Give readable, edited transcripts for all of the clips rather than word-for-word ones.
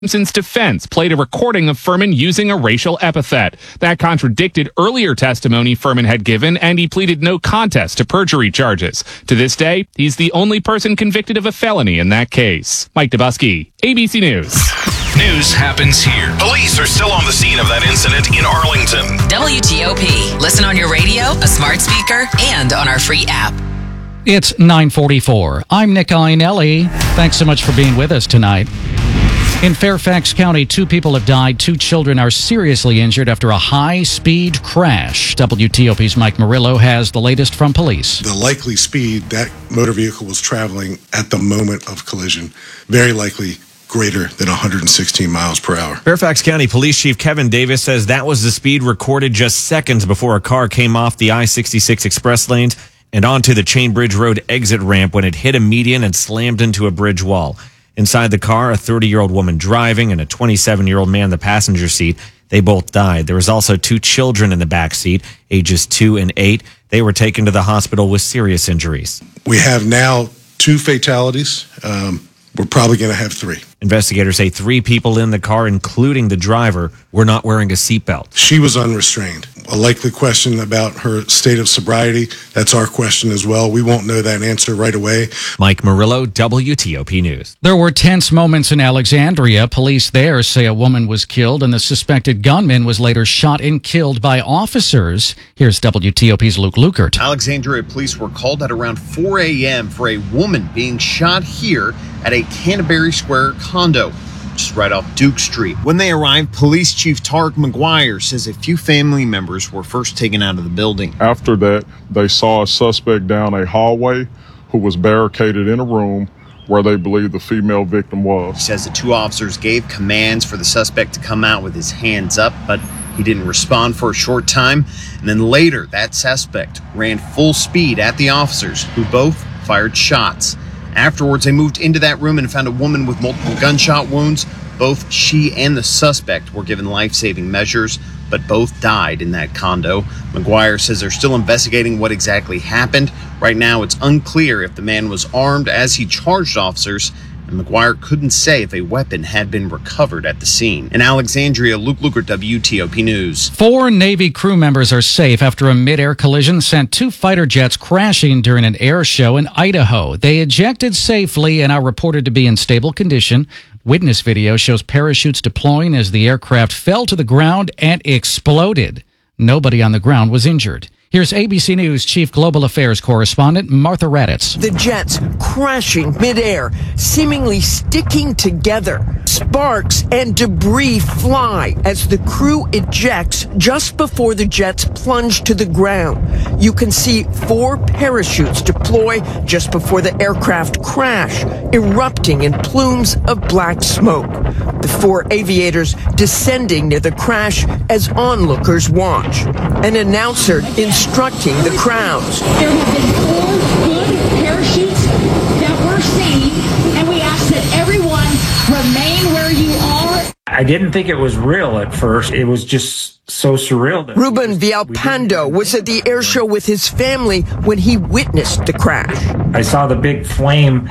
Simpson's defense played a recording of Furman using a racial epithet. That contradicted earlier testimony Furman had given, and he pleaded no contest to perjury charges. To this day, he's the only person convicted of a felony in that case. Mike Dubusky, ABC News. News happens here. Police are still on the scene of that incident in Arlington. WTOP. Listen on your radio, a smart speaker, and on our free app. It's 9:44. I'm Nick Iannelli. Thanks so much for being with us tonight. In Fairfax County, 2 people have died. 2 children are seriously injured after a high-speed crash. WTOP's Mike Murillo has the latest from police. The likely speed that motor vehicle was traveling at the moment of collision, very likely greater than 116 miles per hour. Fairfax County Police Chief Kevin Davis says that was the speed recorded just seconds before a car came off the I-66 express lanes and onto the Chainbridge Road exit ramp when it hit a median and slammed into a bridge wall. Inside the car, a 30-year-old woman driving and a 27-year-old man in the passenger seat. They both died. There was also 2 children in the back seat, ages 2 and 8. They were taken to the hospital with serious injuries. We have now 2 fatalities. We're probably going to have 3. Investigators say 3 people in the car, including the driver, were not wearing a seatbelt. She was unrestrained. A likely question about her state of sobriety, that's our question as well. We won't know that answer right away. Mike Murillo, WTOP News. There were tense moments in Alexandria. Police there say a woman was killed and the suspected gunman was later shot and killed by officers. Here's WTOP's Luke Lukert. Alexandria police were called at around 4 a.m. for a woman being shot here at a Canterbury Square condo, just right off Duke Street. When they arrived, Police Chief Tarek McGuire says a few family members were first taken out of the building. After that, they saw a suspect down a hallway who was barricaded in a room where they believe the female victim was. He says the 2 officers gave commands for the suspect to come out with his hands up, but he didn't respond for a short time. And then later, that suspect ran full speed at the officers, who both fired shots. Afterwards, they moved into that room and found a woman with multiple gunshot wounds. Both she and the suspect were given life-saving measures, but both died in that condo. McGuire says they're still investigating what exactly happened. Right now, it's unclear if the man was armed as he charged officers, and McGuire couldn't say if a weapon had been recovered at the scene. In Alexandria, Luke Lukert, WTOP News. 4 Navy crew members are safe after a mid-air collision sent 2 fighter jets crashing during an air show in Idaho. They ejected safely and are reported to be in stable condition. Witness video shows parachutes deploying as the aircraft fell to the ground and exploded. Nobody on the ground was injured. Here's ABC News Chief Global Affairs Correspondent Martha Raddatz. The jets crashing midair, seemingly sticking together. Sparks and debris fly as the crew ejects just before the jets plunge to the ground. You can see 4 parachutes deploy just before the aircraft crash, erupting in plumes of black smoke. The 4 aviators descending near the crash as onlookers watch. An announcer instructing the crowds. There have been 4 good parachutes that were seen, and we ask that everyone remain where you are. I didn't think it was real at first. It was just so surreal. Ruben Villalpando was at the air show with his family when he witnessed the crash. I saw the big flame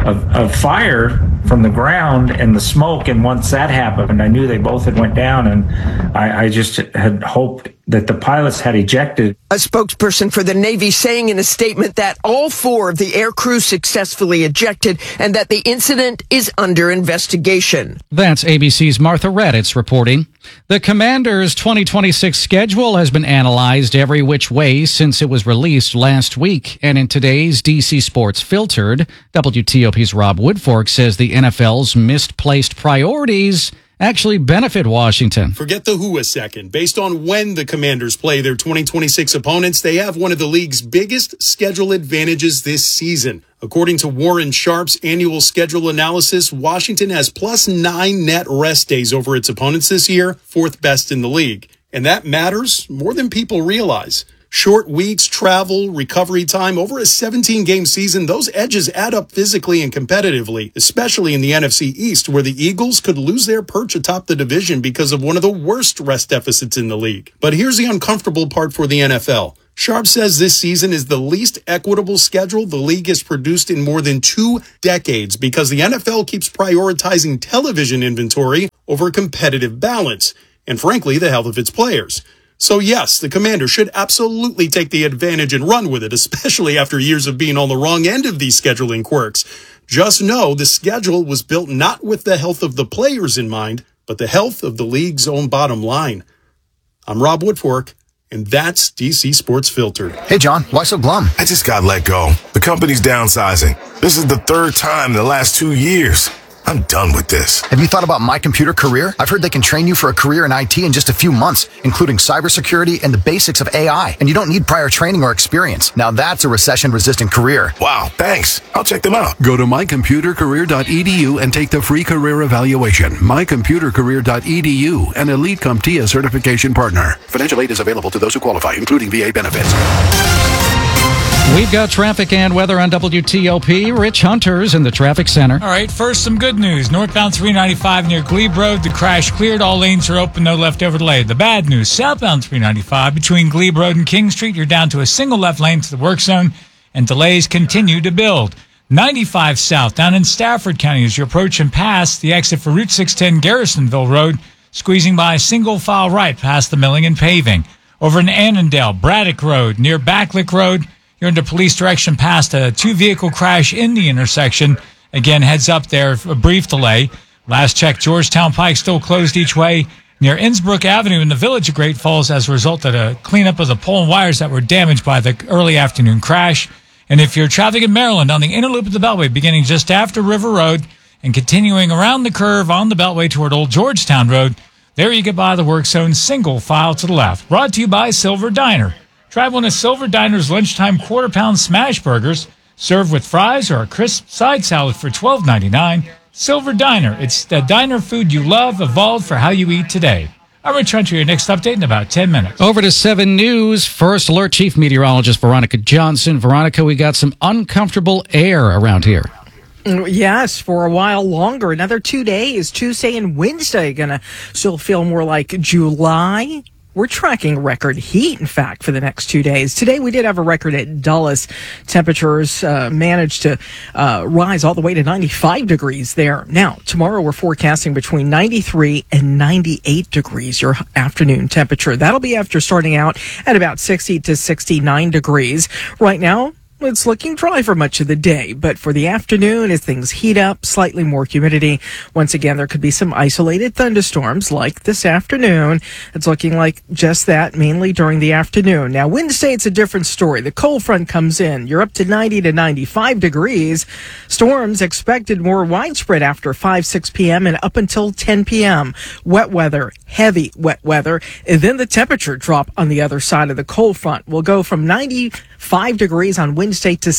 of fire from the ground and the smoke, and once that happened, I knew they both had went down, and I just had hoped that the pilots had ejected. A spokesperson for the Navy saying in a statement that all 4 of the air crew successfully ejected and that the incident is under investigation. That's ABC's Martha Raddatz reporting. The Commanders' 2026 schedule has been analyzed every which way since it was released last week. And in today's DC Sports Filtered, WTOP's Rob Woodfork says the NFL's misplaced priorities actually benefit Washington. Forget the who a second. Based on when the Commanders play their 2026 opponents, they have one of the league's biggest schedule advantages this season. According to Warren Sharp's annual schedule analysis, Washington has +9 net rest days over its opponents this year, 4th best in the league. And that matters more than people realize. Short weeks, travel, recovery time, over a 17-game season, those edges add up physically and competitively, especially in the NFC East, where the Eagles could lose their perch atop the division because of one of the worst rest deficits in the league. But here's the uncomfortable part for the NFL. Sharp says this season is the least equitable schedule the league has produced in more than 2 decades because the NFL keeps prioritizing television inventory over competitive balance, and frankly, the health of its players. So yes, the Commanders should absolutely take the advantage and run with it, especially after years of being on the wrong end of these scheduling quirks. Just know the schedule was built not with the health of the players in mind, but the health of the league's own bottom line. I'm Rob Woodfork, and that's DC Sports Filtered. Hey, John, why so glum? I just got let go. The company's downsizing. This is the 3rd time in the last 2 years. I'm done with this. Have you thought about My Computer Career? I've heard they can train you for a career in IT in just a few months, including cybersecurity and the basics of AI. And you don't need prior training or experience. Now that's a recession-resistant career. Wow, thanks. I'll check them out. Go to mycomputercareer.edu and take the free career evaluation. mycomputercareer.edu, an Elite CompTIA certification partner. Financial aid is available to those who qualify, including VA benefits. We've got traffic and weather on WTOP. Rich Hunter's in the traffic center. All right, first some good news. Northbound 395 near Glebe Road, the crash cleared. All lanes are open, no leftover delay. The bad news, southbound 395 between Glebe Road and King Street, you're down to a single left lane to the work zone, and delays continue to build. 95 south down in Stafford County as you approach and pass the exit for Route 610 Garrisonville Road, squeezing by a single file right past the milling and paving. Over in Annandale, Braddock Road near Backlick Road, you're under police direction past a 2-vehicle crash in the intersection. Again, heads up there, a brief delay. Last check, Georgetown Pike still closed each way near Innsbrook Avenue in the village of Great Falls as a result of a cleanup of the pole and wires that were damaged by the early afternoon crash. And if you're traveling in Maryland on the inner loop of the Beltway, beginning just after River Road and continuing around the curve on the Beltway toward Old Georgetown Road, there you get by the work zone, single file to the left. Brought to you by Silver Diner. Try one of Silver Diner's lunchtime quarter-pound smash burgers, served with fries or a crisp side salad for $12.99. Silver Diner. It's the diner food you love, evolved for how you eat today. I'll return to your next update in about 10 minutes. Over to 7 News. First Alert Chief Meteorologist Veronica Johnson. Veronica, we got some uncomfortable air around here. Yes, for a while longer. Another 2 days. Tuesday and Wednesday going to still feel more like July. We're tracking record heat, in fact, for the next 2 days. Today, we did have a record at Dulles. Temperatures managed to rise all the way to 95 degrees there. Now, tomorrow, we're forecasting between 93 and 98 degrees, your afternoon temperature. That'll be after starting out at about 60 to 69 degrees. Right now, it's looking dry for much of the day, but for the afternoon, as things heat up, slightly more humidity. Once again, there could be some isolated thunderstorms like this afternoon. It's looking like just that, mainly during the afternoon. Now, Wednesday, it's a different story. The cold front comes in. You're up to 90 to 95 degrees. Storms expected more widespread after 6 p.m. and up until 10 p.m. Wet weather, heavy wet weather. And then the temperature drop on the other side of the cold front will go from 95 degrees on Wednesday to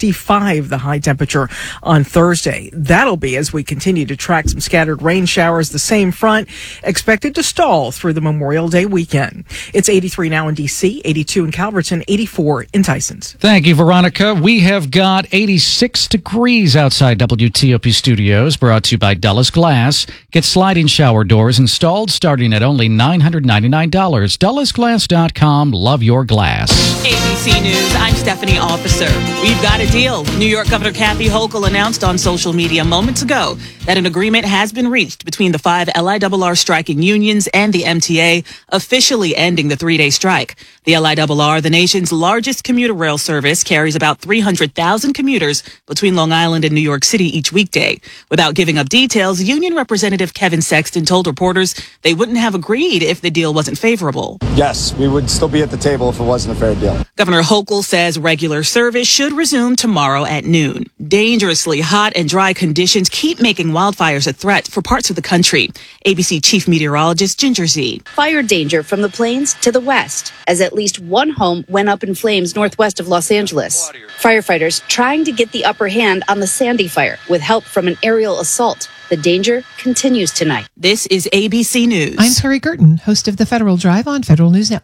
65, the high temperature on Thursday. That'll be as we continue to track some scattered rain showers. The same front expected to stall through the Memorial Day weekend. It's 83 now in D.C., 82 in Calverton, 84 in Tysons. Thank you, Veronica. We have got 86 degrees outside WTOP Studios, brought to you by Dulles Glass. Get sliding shower doors installed starting at only $999. DullesGlass.com. Love your glass. ABC News, I'm Stephanie Officer. We've got a deal. New York Governor Kathy Hochul announced on social media moments ago that an agreement has been reached between the 5 LIRR striking unions and the MTA, officially ending the 3-day strike. The LIRR, the nation's largest commuter rail service, carries about 300,000 commuters between Long Island and New York City each weekday. Without giving up details, Union Representative Kevin Sexton told reporters they wouldn't have agreed if the deal wasn't favorable. Yes, we would still be at the table if it wasn't a fair deal. Governor Hochul says regular service should resume tomorrow at noon. Dangerously hot and dry conditions keep making wildfires a threat for parts of the country. ABC Chief Meteorologist Ginger Z. Fire danger from the plains to the west, as at least one home went up in flames northwest of Los Angeles. Firefighters trying to get the upper hand on the Sandy fire with help from an aerial assault. The danger continues tonight. This is ABC News. I'm Tori Girton, host of the Federal Drive on Federal News Network.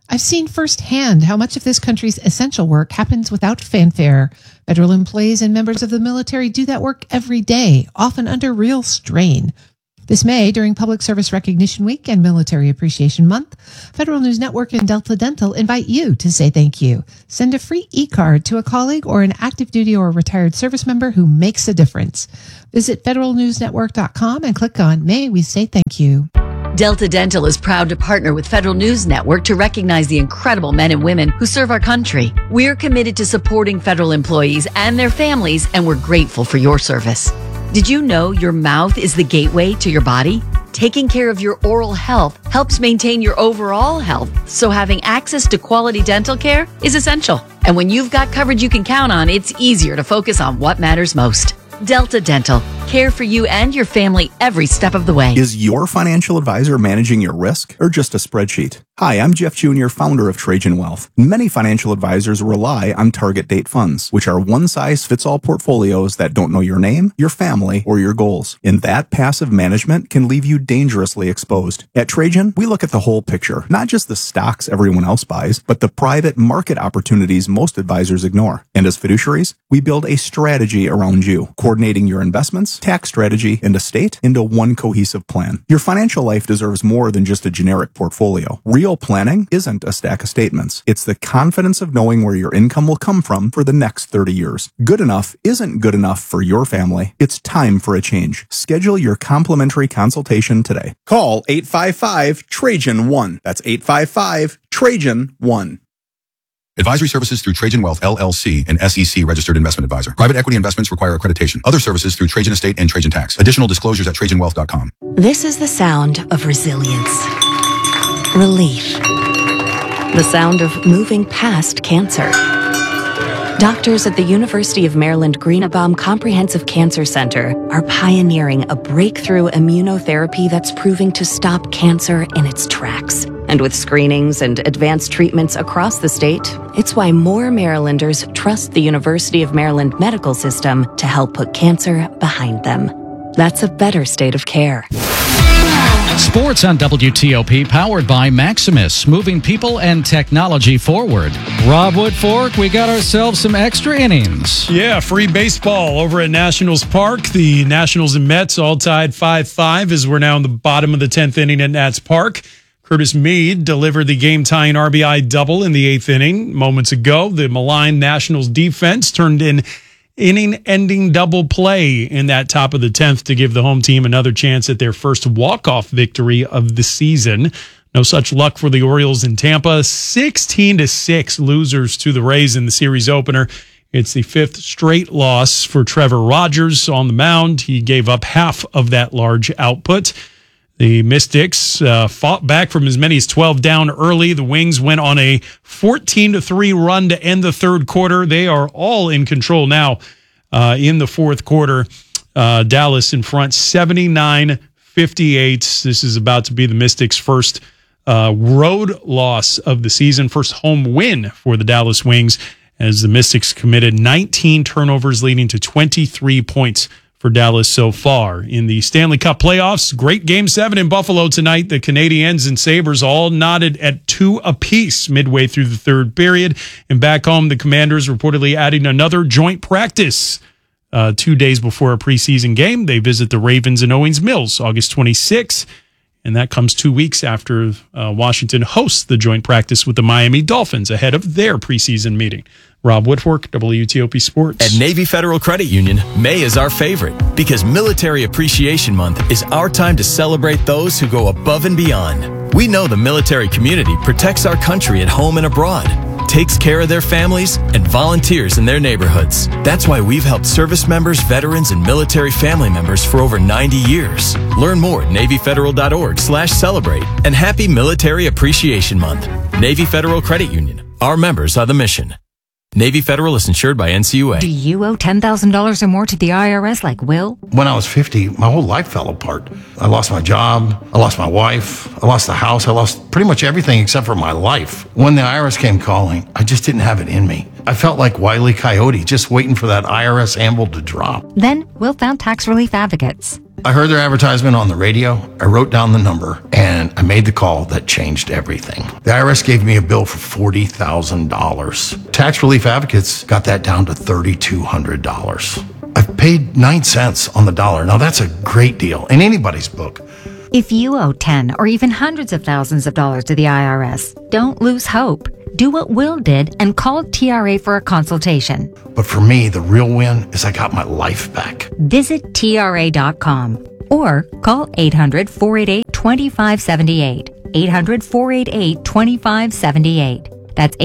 I've seen firsthand how much of this country's essential work happens without fanfare. Federal employees and members of the military do that work every day, often under real strain. This May, during Public Service Recognition Week and Military Appreciation Month, Federal News Network and Delta Dental invite you to say thank you. Send a free e-card to a colleague or an active duty or retired service member who makes a difference. Visit federalnewsnetwork.com and click on May We Say Thank You. Delta Dental is proud to partner with Federal News Network to recognize the incredible men and women who serve our country. We're committed to supporting federal employees and their families, and we're grateful for your service. Did you know your mouth is the gateway to your body? Taking care of your oral health helps maintain your overall health, so having access to quality dental care is essential. And when you've got coverage you can count on, it's easier to focus on what matters most. Delta Dental. Care for you and your family every step of the way. Is your financial advisor managing your risk or just a spreadsheet? Hi, I'm Jeff Jr., founder of Trajan Wealth. Many financial advisors rely on target date funds, which are one-size-fits-all portfolios that don't know your name, your family, or your goals. And that passive management can leave you dangerously exposed. At Trajan, we look at the whole picture, not just the stocks everyone else buys, but the private market opportunities most advisors ignore. And as fiduciaries, we build a strategy around you, coordinating your investments, tax strategy, and estate into one cohesive plan. Your financial life deserves more than just a generic portfolio. Real planning isn't a stack of statements. It's the confidence of knowing where your income will come from for the next 30 years. Good enough isn't good enough for your family. It's time for a change. Schedule your complimentary consultation today. Call 855-TRAJAN-1. That's 855-TRAJAN-1. Advisory services through Trajan Wealth, LLC, an SEC registered investment advisor. Private equity investments require accreditation. Other services through Trajan Estate and Trajan Tax. Additional disclosures at TrajanWealth.com. This is the sound of resilience. Relief. The sound of moving past cancer. Doctors at the University of Maryland Greenebaum Comprehensive Cancer Center are pioneering a breakthrough immunotherapy that's proving to stop cancer in its tracks. And with screenings and advanced treatments across the state, it's why more Marylanders trust the University of Maryland medical system to help put cancer behind them. That's a better state of care. Sports on WTOP, powered by Maximus, moving people and technology forward. Rob Woodfork, we got ourselves some extra innings. Yeah, free baseball over at Nationals Park. The Nationals and Mets all tied 5-5 as we're now in the bottom of the 10th inning at Nats Park. Curtis Mead delivered the game-tying RBI double in the 8th inning moments ago. The maligned Nationals defense turned in inning-ending double play in that top of the 10th to give the home team another chance at their first walk-off victory of the season. No such luck for the Orioles in Tampa. 16-6 losers to the Rays in the series opener. It's the 5th straight loss for Trevor Rogers on the mound. He gave up half of that large output. The Mystics fought back from as many as 12 down early. The Wings went on a 14-3 run to end the third quarter. They are all in control now in the fourth quarter. Dallas in front 79-58. This is about to be the Mystics' first road loss of the season, first home win for the Dallas Wings, as the Mystics committed 19 turnovers, leading to 23 points for Dallas so far. In the Stanley Cup playoffs, great Game 7 in Buffalo tonight. The Canadiens and Sabres all knotted at 2 apiece midway through the third period. And back home, the Commanders reportedly adding another joint practice 2 days before a preseason game. They visit the Ravens in Owings Mills August 26th. And that comes 2 weeks after Washington hosts the joint practice with the Miami Dolphins ahead of their preseason meeting. Rob Woodfork, WTOP Sports. At Navy Federal Credit Union, May is our favorite because Military Appreciation Month is our time to celebrate those who go above and beyond. We know the military community protects our country at home and abroad, takes care of their families, and volunteers in their neighborhoods. That's why we've helped service members, veterans, and military family members for over 90 years. Learn more at NavyFederal.org/celebrate. And happy Military Appreciation Month. Navy Federal Credit Union. Our members are the mission. Navy Federal is insured by NCUA. Do you owe $10,000 or more to the IRS like Will? When I was 50, my whole life fell apart. I lost my job, I lost my wife, I lost the house, I lost pretty much everything except for my life. When the IRS came calling, I just didn't have it in me. I felt like Wile E. Coyote, just waiting for that IRS anvil to drop. Then Will found tax relief advocates. I heard their advertisement on the radio. I wrote down the number and I made the call that changed everything. The IRS gave me a bill for $40,000. Tax Relief Advocates got that down to $3,200. I've paid 9 cents on the dollar. Now that's a great deal in anybody's book. If you owe 10 or even hundreds of thousands of dollars to the IRS, don't lose hope. Do what Will did and call TRA for a consultation. But for me, the real win is I got my life back. Visit TRA.com or call 800-488-2578. 800-488-2578. That's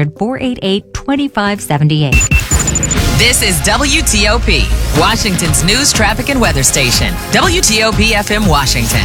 800-488-2578. This is WTOP, Washington's news, traffic, and weather station. WTOP-FM Washington,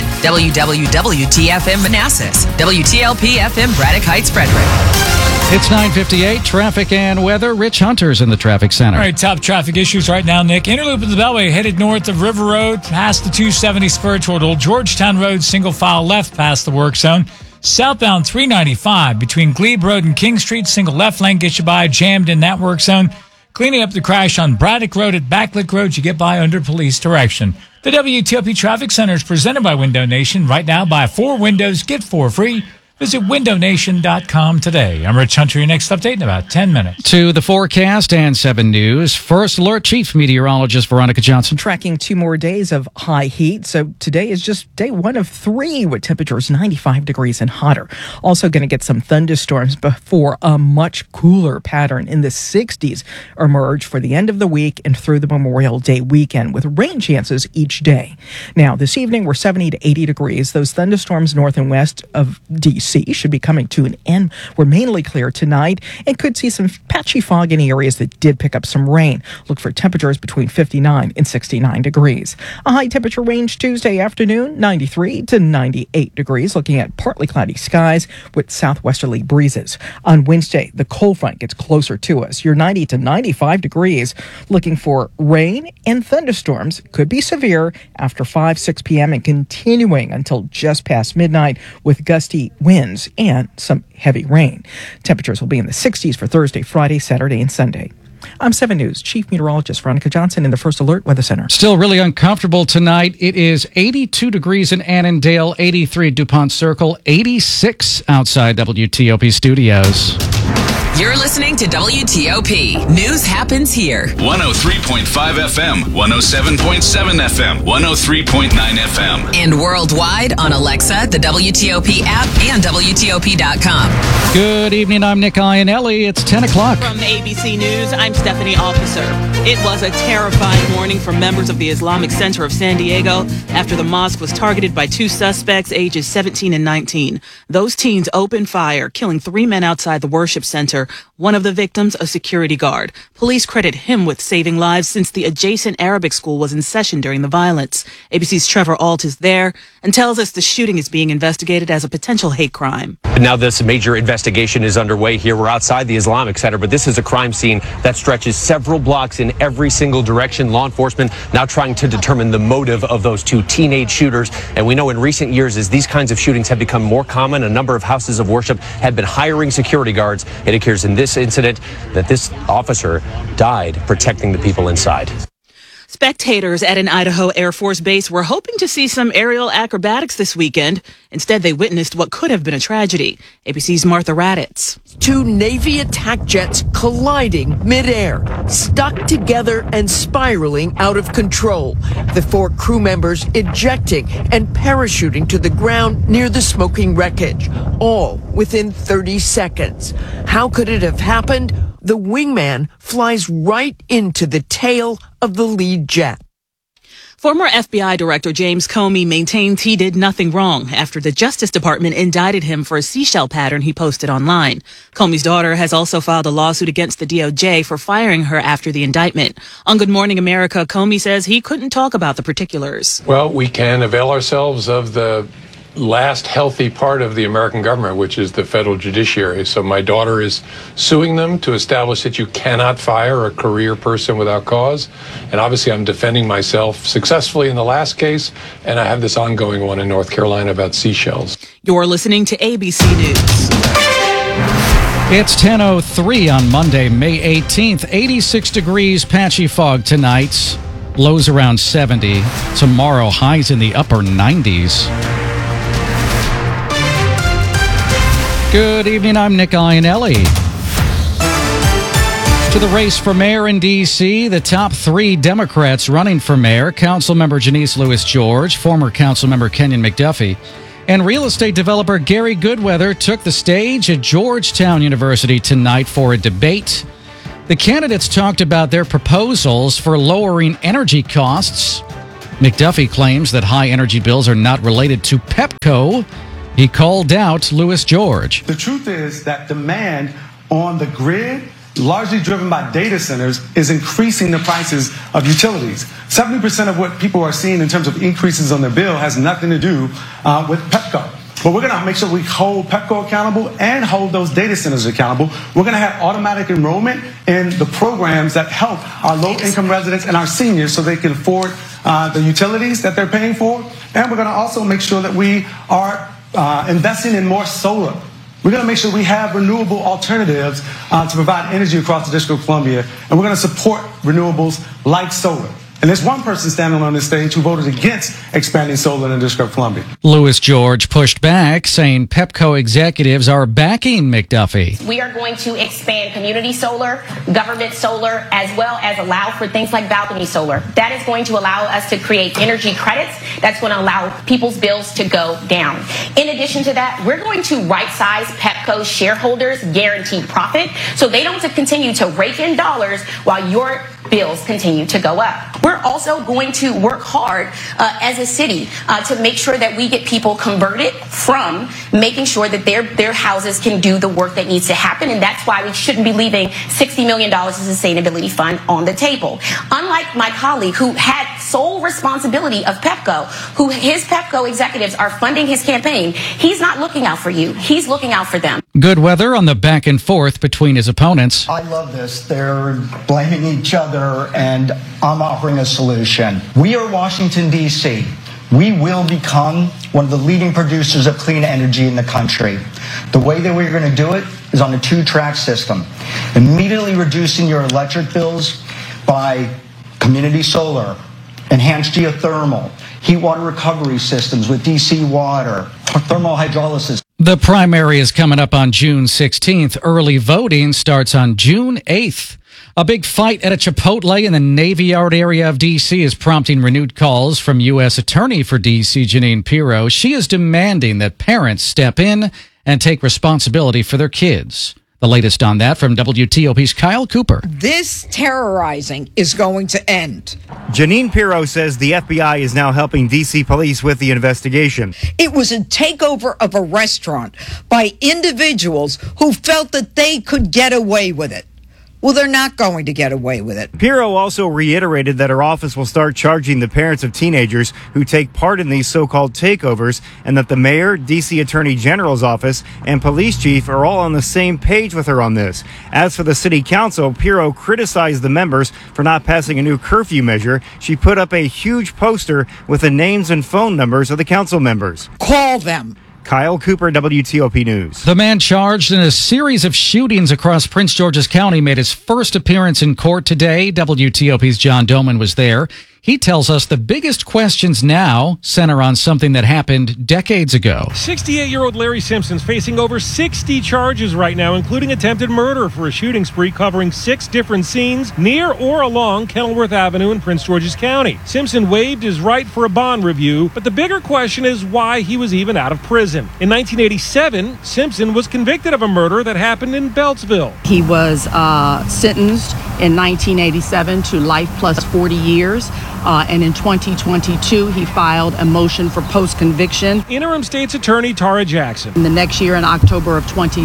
WWWT-FM Manassas, WTLP-FM Braddock Heights, Frederick. It's 9:58, traffic and weather. Rich Hunter's in the traffic center. All right, top traffic issues right now, Nick. Interloop of the Beltway headed north of River Road, past the 270 spur toward Old Georgetown Road, single file left past the work zone. Southbound 395 between Glebe Road and King Street, single left lane gets you by, jammed in that work zone. Cleaning up the crash on Braddock Road at Backlick Road, you get by under police direction. The WTOP Traffic Center is presented by Window Nation. Right now, buy 4 windows, get 4 free. Visit windownation.com today. I'm Rich Hunter. Your next update in about 10 minutes. To the forecast and 7 News. First Alert Chief Meteorologist Veronica Johnson. Tracking 2 more days of high heat. So today is just day 1 of 3 with temperatures 95 degrees and hotter. Also going to get some thunderstorms before a much cooler pattern in the 60s emerge for the end of the week and through the Memorial Day weekend with rain chances each day. Now, this evening we're 70 to 80 degrees. Those thunderstorms north and west of D.C. should be coming to an end. We're mainly clear tonight and could see some patchy fog in areas that did pick up some rain. Look for temperatures between 59 and 69 degrees. A high temperature range Tuesday afternoon, 93 to 98 degrees, looking at partly cloudy skies with southwesterly breezes. On Wednesday, the cold front gets closer to us. You're 90 to 95 degrees, looking for rain and thunderstorms. Could be severe after 5-6 p.m. and continuing until just past midnight with gusty winds and some heavy rain. Temperatures will be in the 60s for Thursday, Friday, Saturday, and Sunday. I'm 7 News Chief Meteorologist Veronica Johnson in the First Alert Weather Center. Still really uncomfortable tonight. It is 82 degrees in Annandale, 83 at DuPont Circle, 86 outside WTOP studios. You're listening to WTOP. News happens here. 103.5 FM, 107.7 FM, 103.9 FM. And worldwide on Alexa, the WTOP app, and WTOP.com. Good evening. I'm Nick Iannelli. It's 10 o'clock. From ABC News, I'm Stephanie Officer. It was a terrifying morning for members of the Islamic Center of San Diego after the mosque was targeted by 2 suspects ages 17 and 19. Those teens opened fire, killing 3 men outside the worship center. One of the victims, a security guard. Police credit him with saving lives since the adjacent Arabic school was in session during the violence. ABC's Trevor Ault is there and tells us the shooting is being investigated as a potential hate crime. Now this major investigation is underway here. We're outside the Islamic Center, but this is a crime scene that stretches several blocks in every single direction. Law enforcement now trying to determine the motive of those 2 teenage shooters. And we know in recent years, as these kinds of shootings have become more common, a number of houses of worship have been hiring security guards. It appears in this incident that this officer died protecting the people inside. Spectators at an Idaho Air Force base were hoping to see some aerial acrobatics this weekend. Instead, they witnessed what could have been a tragedy. ABC's Martha Raddatz. 2 Navy attack jets colliding midair, stuck together and spiraling out of control. The 4 crew members ejecting and parachuting to the ground near the smoking wreckage, all within 30 seconds. How could it have happened? The wingman flies right into the tail of the lead jet. Former FBI Director James Comey maintains he did nothing wrong after the Justice Department indicted him for a seashell pattern he posted online. Comey's daughter has also filed a lawsuit against the DOJ for firing her after the indictment. On Good Morning America, Comey says he couldn't talk about the particulars. Well, we can avail ourselves of the last healthy part of the American government, which is the federal judiciary. So my daughter is suing them to establish that you cannot fire a career person without cause. And obviously I'm defending myself successfully in the last case, and I have this ongoing one in North Carolina about seashells. You're listening to ABC News. It's 10:03 on Monday, May 18th. 86 degrees, patchy fog tonight. Lows around 70. Tomorrow, highs in the upper 90s. Good evening, I'm Nick Iannelli. To the race for mayor in D.C., the top 3 Democrats running for mayor, Councilmember Janice Lewis George, former Councilmember Kenyon McDuffie, and real estate developer Gary Goodweather took the stage at Georgetown University tonight for a debate. The candidates talked about their proposals for lowering energy costs. McDuffie claims that high energy bills are not related to Pepco. He called out Lewis George. The truth is that demand on the grid, largely driven by data centers, is increasing the prices of utilities. 70% of what people are seeing in terms of increases on their bill has nothing to do with Pepco. But we're going to make sure we hold Pepco accountable and hold those data centers accountable. We're going to have automatic enrollment in the programs that help our low-income residents and our seniors so they can afford the utilities that they're paying for. And we're going to also make sure that we are investing in more solar. We're going to make sure we have renewable alternatives to provide energy across the District of Columbia. And we're going to support renewables like solar. And there's one person standing on this stage who voted against expanding solar in the District of Columbia. Lewis George pushed back, saying Pepco executives are backing McDuffie. We are going to expand community solar, government solar, as well as allow for things like balcony solar. That is going to allow us to create energy credits. That's going to allow people's bills to go down. In addition to that, we're going to right-size Pepco's shareholders' guaranteed profit so they don't continue to rake in dollars while your bills continue to go up. We're also going to work hard as a city to make sure that we get people converted from making sure that their houses can do the work that needs to happen. And that's why we shouldn't be leaving $60 million of sustainability fund on the table. Unlike my colleague who had sole responsibility of Pepco, who his Pepco executives are funding his campaign, he's not looking out for you. He's looking out for them. Goodweather on the back and forth between his opponents. I love this. They're blaming each other, and I'm offering a solution. We are Washington, D.C. We will become one of the leading producers of clean energy in the country. The way that we're going to do it is on a 2-track system. Immediately reducing your electric bills by community solar, enhanced geothermal, heat water recovery systems with DC water, thermal hydrolysis. The primary is coming up on June 16th. Early voting starts on June 8th. A big fight at a Chipotle in the Navy Yard area of D.C. is prompting renewed calls from U.S. Attorney for D.C. Jeanine Pirro. She is demanding that parents step in and take responsibility for their kids. The latest on that from WTOP's Kyle Cooper. This terrorizing is going to end. Jeanine Pirro says the FBI is now helping D.C. police with the investigation. It was a takeover of a restaurant by individuals who felt that they could get away with it. Well, they're not going to get away with it. Pirro also reiterated that her office will start charging the parents of teenagers who take part in these so-called takeovers, and that the mayor, D.C. Attorney General's office, and police chief are all on the same page with her on this. As for the city council, Pirro criticized the members for not passing a new curfew measure. She put up a huge poster with the names and phone numbers of the council members. Call them. Kyle Cooper, WTOP News. The man charged in a series of shootings across Prince George's County made his first appearance in court today. WTOP's John Doman was there. He tells us the biggest questions now center on something that happened decades ago. 68-year-old Larry Simpson's facing over 60 charges right now, including attempted murder for a shooting spree covering 6 different scenes near or along Kenilworth Avenue in Prince George's County. Simpson waived his right for a bond review, but the bigger question is why he was even out of prison. In 1987, Simpson was convicted of a murder that happened in Beltsville. He was sentenced in 1987 to life plus 40 years. And in 2022, he filed a motion for post-conviction. Interim State's Attorney Tara Jackson. In the next year, in October of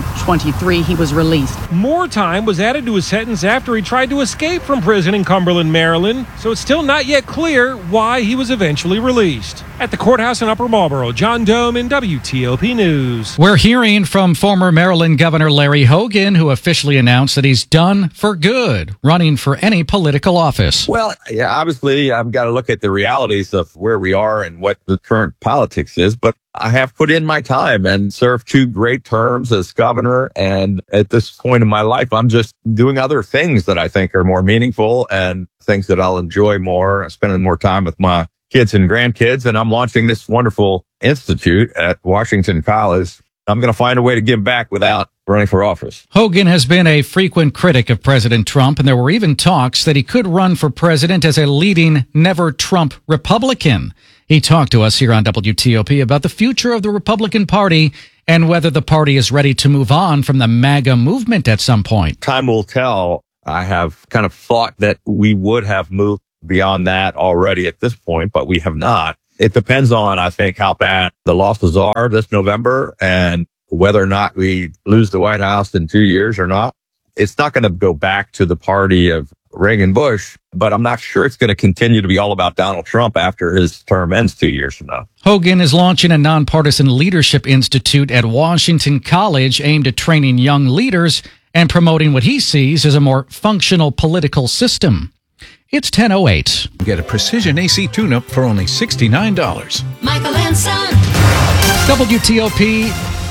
2023, he was released. More time was added to his sentence after he tried to escape from prison in Cumberland, Maryland, so it's still not yet clear why he was eventually released. At the courthouse in Upper Marlboro, John Doman, WTOP News. We're hearing from former Maryland Governor Larry Hogan, who officially announced that he's done for good running for any political office. Well, yeah, obviously, I'm got to look at the realities of where we are and what the current politics is. But I have put in my time and served 2 great terms as governor. And at this point in my life, I'm just doing other things that I think are more meaningful and things that I'll enjoy more, spending more time with my kids and grandkids. And I'm launching this wonderful institute at Washington College. I'm going to find a way to give back without running for office. Hogan has been a frequent critic of President Trump, and there were even talks that he could run for president as a leading never-Trump Republican. He talked to us here on WTOP about the future of the Republican Party and whether the party is ready to move on from the MAGA movement at some point. Time will tell. I have kind of thought that we would have moved beyond that already at this point, but we have not. It depends on, I think, how bad the losses are this November and whether or not we lose the White House in 2 years or not. It's not going to go back to the party of Reagan-Bush, but I'm not sure it's going to continue to be all about Donald Trump after his term ends 2 years from now. Hogan is launching a nonpartisan leadership institute at Washington College aimed at training young leaders and promoting what he sees as a more functional political system. It's 10:08. Get a precision AC tune-up for only $69. Michael and Son. WTOP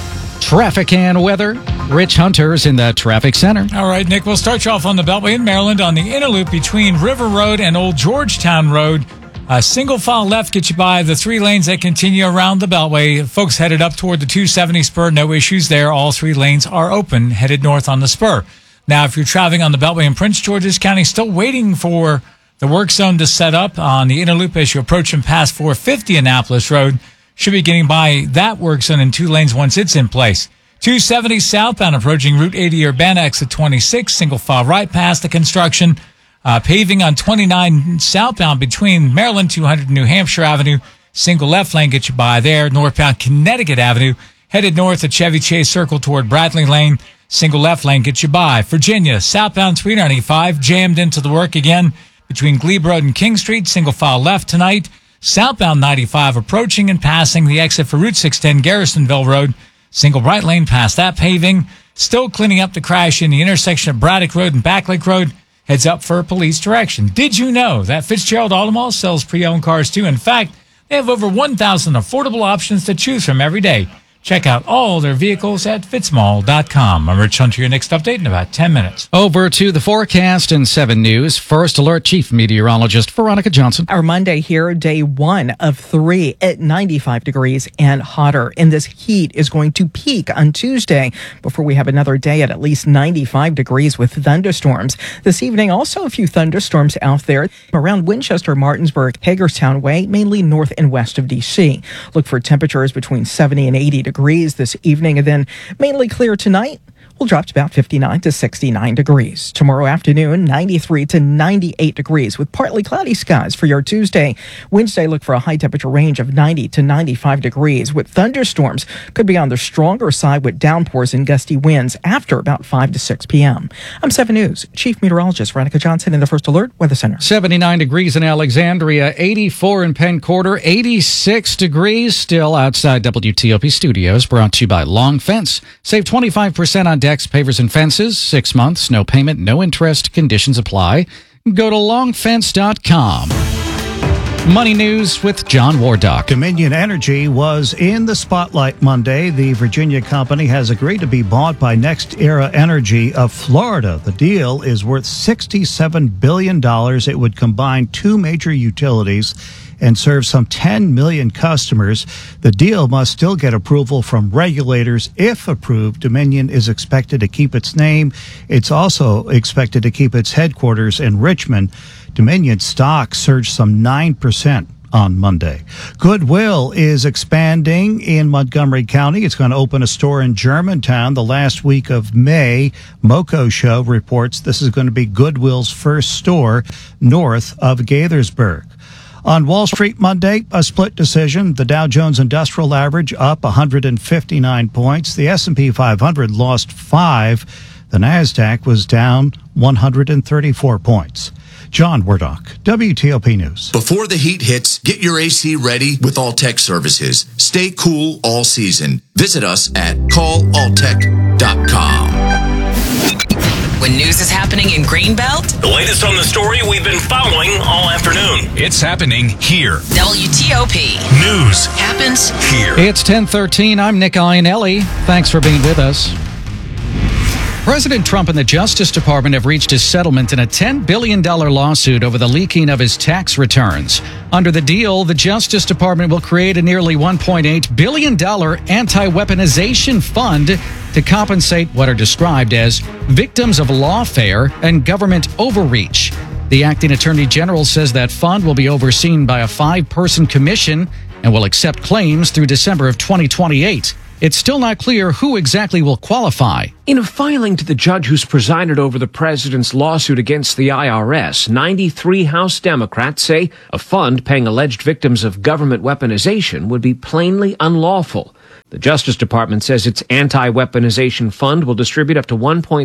traffic and weather. Rich Hunter's in the traffic center. All right, Nick, we'll start you off on the Beltway in Maryland on the inner loop between River Road and Old Georgetown Road. A single file left gets you by the 3 lanes that continue around the Beltway. Folks headed up toward the 270 spur, no issues there. All 3 lanes are open, headed north on the spur. Now, if you're traveling on the Beltway in Prince George's County, still waiting for the work zone to set up on the inner loop as you approach and pass 450 Annapolis Road. Should be getting by that work zone in 2 lanes once it's in place. 270 southbound approaching Route 80 Urbana exit 26, single file right past the construction. Paving on 29 southbound between Maryland 200 and New Hampshire Avenue. Single left lane gets you by there. Northbound Connecticut Avenue. Headed north at Chevy Chase Circle toward Bradley Lane. Single left lane gets you by. Virginia, southbound 395, jammed into the work again between Glebe Road and King Street. Single file left tonight. Southbound 95 approaching and passing the exit for Route 610 Garrisonville Road. Single right lane past that paving. Still cleaning up the crash in the intersection of Braddock Road and Backlake Road. Heads up for police direction. Did you know that Fitzgerald Auto Mall sells pre-owned cars too? In fact, they have over 1,000 affordable options to choose from every day. Check out all their vehicles at fitzmall.com. I'm Rich Hunter, your next update in about 10 minutes. Over to the forecast and 7 News. First Alert Chief Meteorologist Veronica Johnson. Our Monday here, day 1 of 3 at 95 degrees and hotter. And this heat is going to peak on Tuesday before we have another day at least 95 degrees with thunderstorms. This evening, also a few thunderstorms out there around Winchester, Martinsburg, Hagerstown Way, mainly north and west of D.C. Look for temperatures between 70 and 80 degrees this evening, and then mainly clear tonight. We'll drop to about 59 to 69 degrees. Tomorrow afternoon, 93 to 98 degrees with partly cloudy skies for your Tuesday. Wednesday, look for a high temperature range of 90 to 95 degrees with thunderstorms. Could be on the stronger side with downpours and gusty winds after about 5 to 6 p.m. I'm 7 News Chief Meteorologist Veronica Johnson in the First Alert Weather Center. 79 degrees in Alexandria, 84 in Penn Quarter, 86 degrees still outside WTOP studios. Brought to you by Long Fence. Save 25% on decks, pavers, and fences. 6 months, no payment, no interest. Conditions apply. Go to longfence.com. Money News with John Wardock. Dominion Energy was in the spotlight Monday. The Virginia company has agreed to be bought by NextEra Energy of Florida. The deal is worth $67 billion. It would combine 2 major utilities and serve some 10 million customers. The deal must still get approval from regulators. If approved, Dominion is expected to keep its name. It's also expected to keep its headquarters in Richmond. Dominion stock surged some 9% on Monday. Goodwill is expanding in Montgomery County. It's going to open a store in Germantown the last week of May. Moco Show reports this is going to be Goodwill's first store north of Gaithersburg. On Wall Street Monday, a split decision. The Dow Jones Industrial Average up 159 points. The S&P 500 lost 5. The Nasdaq was down 134 points. John Wardock, WTOP News. Before the heat hits, get your AC ready with Alltech Services. Stay cool all season. Visit us at callalltech.com. When news is happening in Greenbelt, The latest on the story we've been following all afternoon. It's happening here. WTOP News happens here. It's 10:13. I'm Nick Iannelli. Thanks for being with us. President Trump and the Justice Department have reached a settlement in a $10 billion lawsuit over the leaking of his tax returns. Under the deal, the Justice Department will create a nearly $1.8 billion anti-weaponization fund to compensate what are described as victims of lawfare and government overreach. The acting attorney general says that fund will be overseen by a 5-person commission and will accept claims through December of 2028. It's still not clear who exactly will qualify. In a filing to the judge who's presided over the president's lawsuit against the IRS, 93 House Democrats say a fund paying alleged victims of government weaponization would be plainly unlawful. The Justice Department says its anti-weaponization fund will distribute up to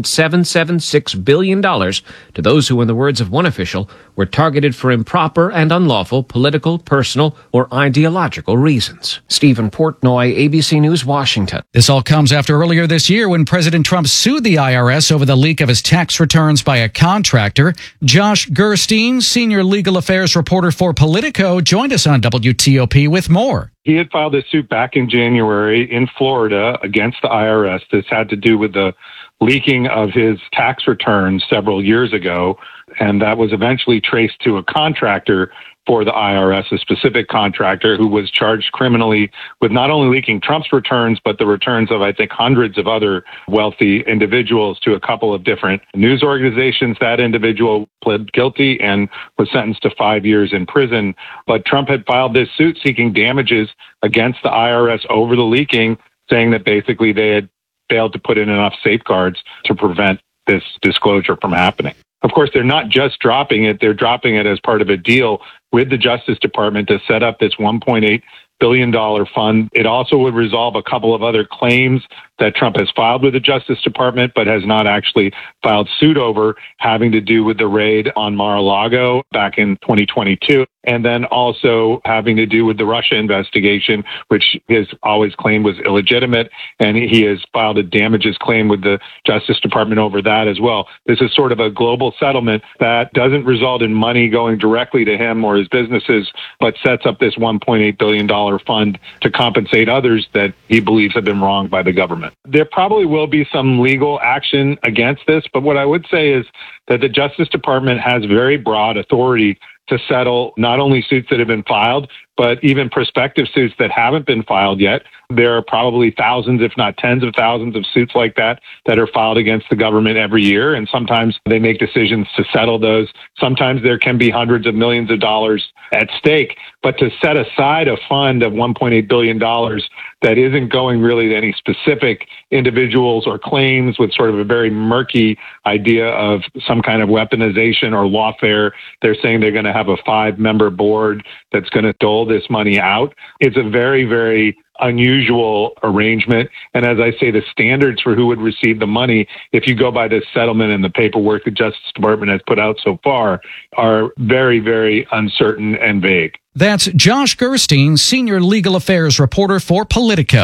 $1.776 billion to those who, in the words of one official, were targeted for improper and unlawful political, personal, or ideological reasons. Stephen Portnoy, ABC News, Washington. This all comes after earlier this year when President Trump sued the IRS over the leak of his tax returns by a contractor. Josh Gerstein, senior legal affairs reporter for Politico, joined us on WTOP with more. He had filed a suit back in January in Florida against the IRS. This had to do with the leaking of his tax returns several years ago, and that was eventually traced to a contractor for the IRS, a specific contractor who was charged criminally with not only leaking Trump's returns, but the returns of, I think, hundreds of other wealthy individuals to a couple of different news organizations. That individual pled guilty and was sentenced to 5 years in prison. But Trump had filed this suit seeking damages against the IRS over the leaking, saying that basically they had failed to put in enough safeguards to prevent this disclosure from happening. Of course, they're not just dropping it. They're dropping it as part of a deal with the Justice Department to set up this $1.8 billion fund. It also would resolve a couple of other claims that Trump has filed with the Justice Department, but has not actually filed suit over, having to do with the raid on Mar-a-Lago back in 2022. And then also having to do with the Russia investigation, which he has always claimed was illegitimate. And he has filed a damages claim with the Justice Department over that as well. This is sort of a global settlement that doesn't result in money going directly to him or his businesses, but sets up this $1.8 billion fund to compensate others that he believes have been wronged by the government. There probably will be some legal action against this, but what I would say is that the Justice Department has very broad authority to settle not only suits that have been filed, but even prospective suits that haven't been filed yet. There are probably thousands, if not tens of thousands of suits like that are filed against the government every year. And sometimes they make decisions to settle those. Sometimes there can be hundreds of millions of dollars at stake. But to set aside a fund of $1.8 billion that isn't going really to any specific individuals or claims, with sort of a very murky idea of some kind of weaponization or lawfare. They're saying they're going to have a 5-member board that's going to dole this money out. It's a very, very unusual arrangement. And as I say, the standards for who would receive the money, if you go by this settlement and the paperwork the Justice Department has put out so far, are very, very uncertain and vague. That's Josh Gerstein, senior legal affairs reporter for Politico.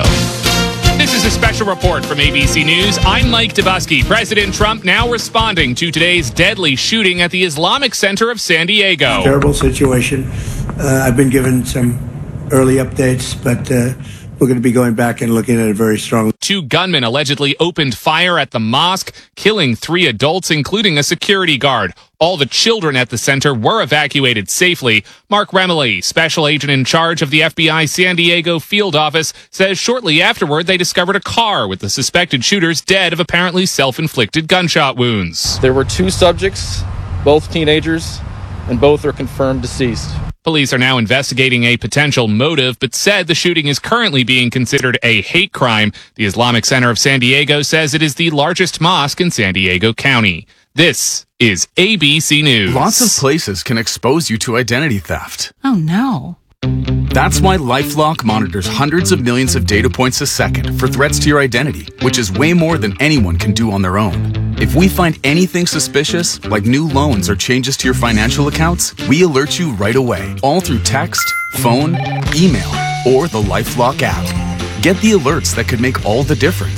This is a special report from ABC News. I'm Mike Dubusky. President Trump now responding to today's deadly shooting at the Islamic Center of San Diego. Terrible situation. I've been given some early updates, but we're going to be going back and looking at it very strongly. 2 gunmen allegedly opened fire at the mosque, killing 3 adults, including a security guard. All the children at the center were evacuated safely. Mark Remley, special agent in charge of the FBI San Diego field office, says shortly afterward they discovered a car with the suspected shooters dead of apparently self-inflicted gunshot wounds. There were 2 subjects, both teenagers, and both are confirmed deceased. Police are now investigating a potential motive, but said the shooting is currently being considered a hate crime. The Islamic Center of San Diego says it is the largest mosque in San Diego County. This is ABC News. Lots of places can expose you to identity theft. Oh, no. That's why LifeLock monitors hundreds of millions of data points a second for threats to your identity, which is way more than anyone can do on their own. If we find anything suspicious, like new loans or changes to your financial accounts, we alert you right away, all through text, phone, email, or the LifeLock app. Get the alerts that could make all the difference.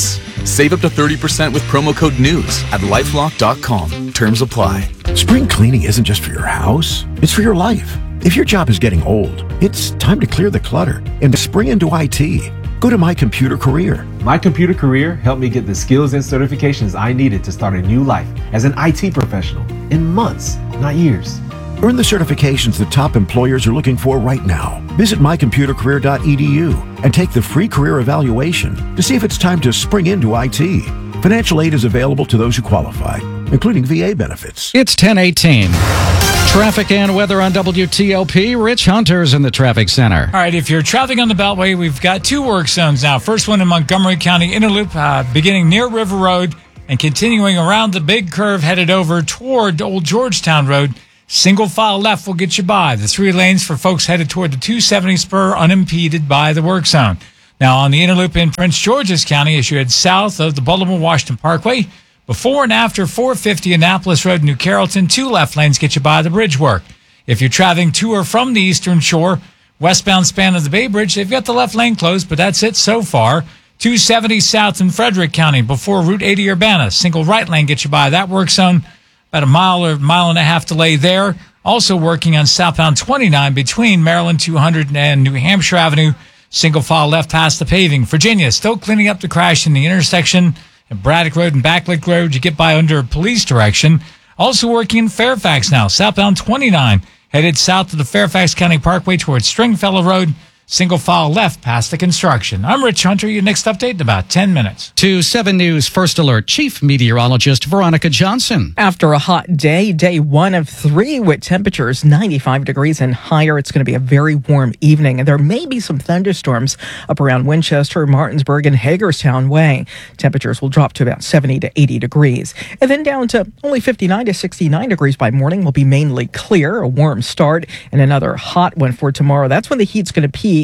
Save up to 30% with promo code NEWS at LifeLock.com. Terms apply. Spring cleaning isn't just for your house, it's for your life. If your job is getting old, it's time to clear the clutter and to spring into IT. Go to My Computer Career. My Computer Career helped me get the skills and certifications I needed to start a new life as an IT professional in months, not years. Earn the certifications the top employers are looking for right now. Visit mycomputercareer.edu and take the free career evaluation to see if it's time to spring into IT. Financial aid is available to those who qualify, including VA benefits. It's 10:18. Traffic and weather on WTOP. Rich Hunter's in the traffic center. All right, if you're traveling on the Beltway, we've got two work zones now. First one in Montgomery County Inner Loop, beginning near River Road and continuing around the big curve headed over toward Old Georgetown Road. Single file left will get you by. The 3 lanes for folks headed toward the 270 spur unimpeded by the work zone. Now, on the Inner Loop in Prince George's County, as you head south of the Baltimore-Washington Parkway, before and after 450 Annapolis Road, New Carrollton, 2 left lanes get you by the bridge work. If you're traveling to or from the Eastern Shore, westbound span of the Bay Bridge, they've got the left lane closed, but that's it so far. 270 south in Frederick County before Route 80 Urbana, single right lane gets you by that work zone. About a mile or mile and a half delay there. Also working on southbound 29 between Maryland 200 and New Hampshire Avenue. Single file left past the paving. Virginia still cleaning up the crash in the intersection at Braddock Road and Backlick Road. You get by under police direction. Also working in Fairfax now. Southbound 29 headed south to the Fairfax County Parkway towards Stringfellow Road. Single file left past the construction. I'm Rich Hunter. Your next update in about 10 minutes. To 7 News First Alert Chief Meteorologist Veronica Johnson. After a hot day, day 1 of 3 with temperatures 95 degrees and higher, it's going to be a very warm evening. And there may be some thunderstorms up around Winchester, Martinsburg, and Hagerstown Way. Temperatures will drop to about 70 to 80 degrees. And then down to only 59 to 69 degrees by morning. Will be mainly clear, a warm start, and another hot one for tomorrow. That's when the heat's going to peak.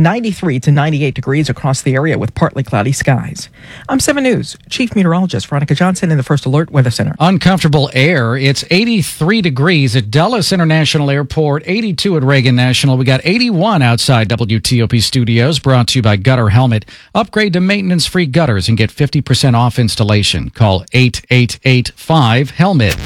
93 to 98 degrees across the area with partly cloudy skies. I'm 7 News Chief Meteorologist Veronica Johnson in the First Alert Weather Center. Uncomfortable air. It's 83 degrees at Dulles International Airport, 82 at Reagan National. We got 81 outside WTOP studios, brought to you by Gutter Helmet. Upgrade to maintenance-free gutters and get 50% off installation. Call 888-5-HELMET.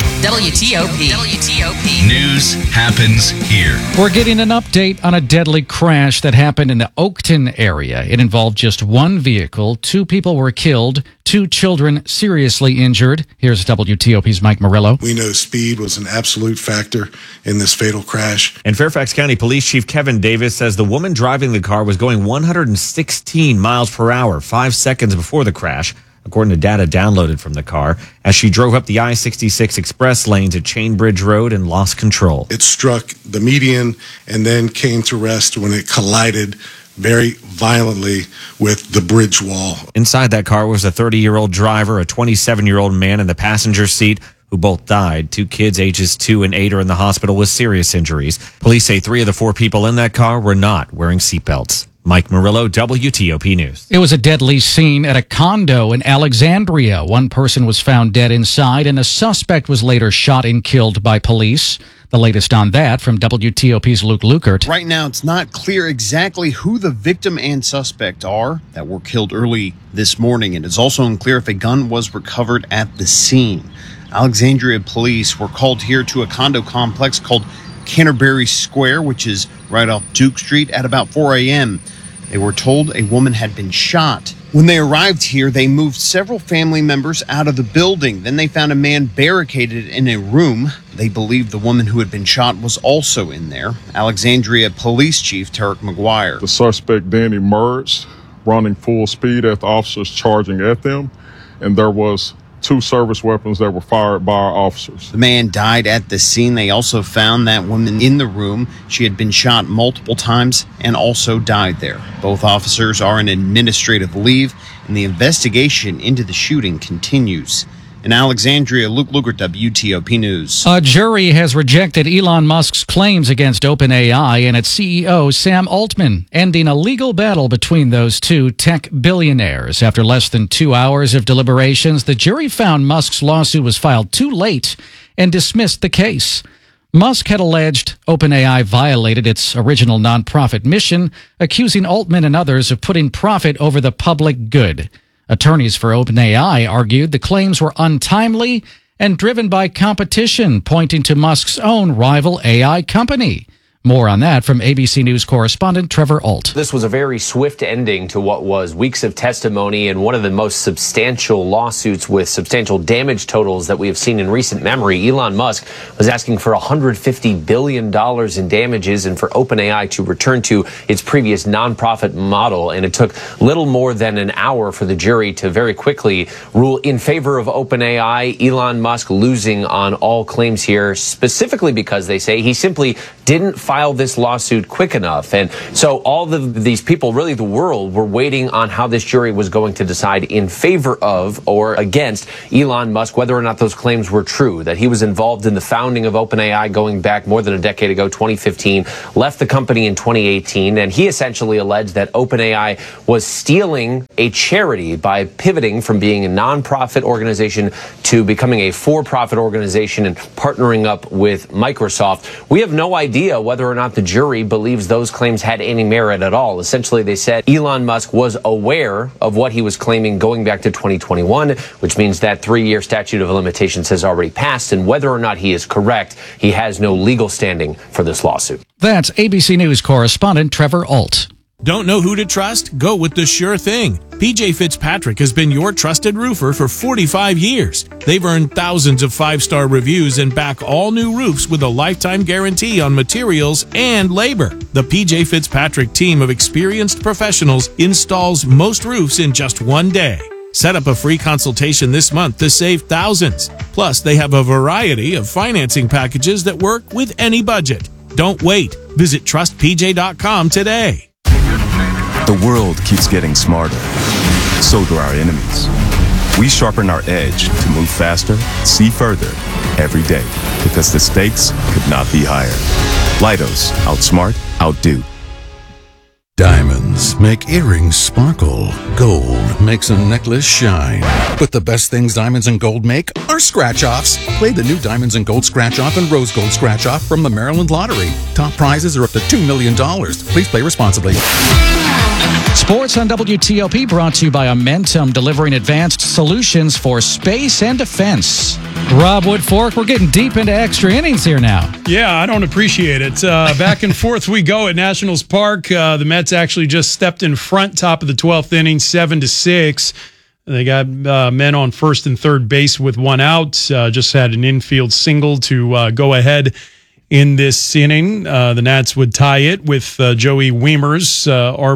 WTOP. News happens here. We're getting an update on a deadly crash that happened in the Oakton area. It involved just one vehicle. 2 people were killed, 2 children seriously injured. Here's WTOP's Mike Murillo. We know speed was an absolute factor in this fatal crash. And Fairfax County Police Chief Kevin Davis says the woman driving the car was going 116 miles per hour 5 seconds before the crash, according to data downloaded from the car, as she drove up the I-66 express lane to Chainbridge Road and lost control. It struck the median and then came to rest when it collided very violently with the bridge wall. Inside that car was a 30-year-old driver, a 27-year-old man in the passenger seat, who both died. 2 kids ages 2 and 8 are in the hospital with serious injuries. Police say 3 of the 4 people in that car were not wearing seatbelts. Mike Murillo, WTOP News. It was a deadly scene at a condo in Alexandria. 1 person was found dead inside, and a suspect was later shot and killed by police. The latest on that from WTOP's Luke Lukert. Right now, it's not clear exactly who the victim and suspect are that were killed early this morning. And it's also unclear if a gun was recovered at the scene. Alexandria police were called here to a condo complex called Canterbury Square, which is right off Duke Street, at about 4 a.m. They were told a woman had been shot. When they arrived here, they moved several family members out of the building. Then they found a man barricaded in a room. They believed the woman who had been shot was also in there. Alexandria Police Chief Tarek McGuire. The suspect then emerged, running full speed at the officers charging at them, and there was 2 service weapons that were fired by our officers. The man died at the scene. They also found that woman in the room. She had been shot multiple times and also died there. Both officers are on administrative leave, and the investigation into the shooting continues. In Alexandria, Luke Lukert, WTOP News. A jury has rejected Elon Musk's claims against OpenAI and its CEO, Sam Altman, ending a legal battle between those 2 tech billionaires. After less than 2 hours of deliberations, the jury found Musk's lawsuit was filed too late and dismissed the case. Musk had alleged OpenAI violated its original nonprofit mission, accusing Altman and others of putting profit over the public good. Attorneys for OpenAI argued the claims were untimely and driven by competition, pointing to Musk's own rival AI company. More on that from ABC News correspondent Trevor Alt. This was a very swift ending to what was weeks of testimony and one of the most substantial lawsuits with substantial damage totals that we have seen in recent memory. Elon Musk was asking for $150 billion in damages and for OpenAI to return to its previous nonprofit model. And it took little more than an hour for the jury to very quickly rule in favor of OpenAI, Elon Musk losing on all claims here, specifically because they say he simply didn't file this lawsuit quick enough. And so all of these people, really the world, were waiting on how this jury was going to decide in favor of or against Elon Musk, whether or not those claims were true, that he was involved in the founding of OpenAI going back more than a decade ago, 2015, left the company in 2018, and he essentially alleged that OpenAI was stealing a charity by pivoting from being a nonprofit organization to becoming a for-profit organization and partnering up with Microsoft. We have no idea whether or not the jury believes those claims had any merit at all. Essentially, they said Elon Musk was aware of what he was claiming going back to 2021, which means that 3-year statute of limitations has already passed, and whether or not he is correct, he has no legal standing for this lawsuit. That's ABC News correspondent Trevor Alt. Don't know who to trust? Go with the sure thing. PJ Fitzpatrick has been your trusted roofer for 45 years. They've earned thousands of 5-star reviews and back all new roofs with a lifetime guarantee on materials and labor. The PJ Fitzpatrick team of experienced professionals installs most roofs in just one day. Set up a free consultation this month to save thousands. Plus, they have a variety of financing packages that work with any budget. Don't wait. Visit trustpj.com today. The world keeps getting smarter. So do our enemies. We sharpen our edge to move faster, see further, every day, because the stakes could not be higher. Leidos, outsmart, outdo. Diamonds make earrings sparkle. Gold makes a necklace shine. But the best things diamonds and gold make are scratch-offs. Play the new Diamonds and Gold Scratch-Off and Rose Gold Scratch-Off from the Maryland Lottery. Top prizes are up to $2 million. Please play responsibly. Sports on WTOP brought to you by Amentum, delivering advanced solutions for space and defense. Rob Woodfork, we're getting deep into extra innings here now. Yeah, I don't appreciate it. Back and forth we go at Nationals Park. The Mets actually just stepped in front, top of the 12th inning, 7-6. They got men on first and third base with one out. Just had an infield single to go ahead in this inning. The Nats would tie it with Joey Wiemer's